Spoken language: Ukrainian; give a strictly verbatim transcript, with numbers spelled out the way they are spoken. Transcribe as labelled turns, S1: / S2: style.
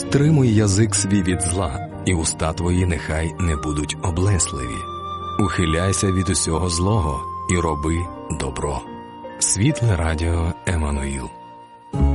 S1: Стримуй язик свій від зла, і уста твої нехай не будуть облесливі. Ухиляйся від усього злого і роби добро. Світле радіо Еммануїл.